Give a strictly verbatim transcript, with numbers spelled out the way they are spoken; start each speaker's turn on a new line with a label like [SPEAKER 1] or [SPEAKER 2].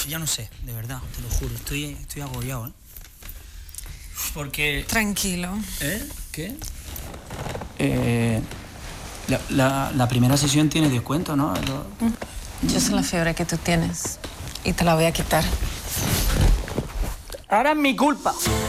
[SPEAKER 1] Ya no sé, de verdad, te lo juro. Estoy, estoy agobiado, ¿eh? Porque...
[SPEAKER 2] Tranquilo.
[SPEAKER 1] ¿Eh? ¿Qué? Eh... La, la, la primera sesión tiene descuento, ¿no? Lo...
[SPEAKER 2] Yo sé la fiebre que tú tienes y te la voy a quitar.
[SPEAKER 1] Ahora es mi culpa.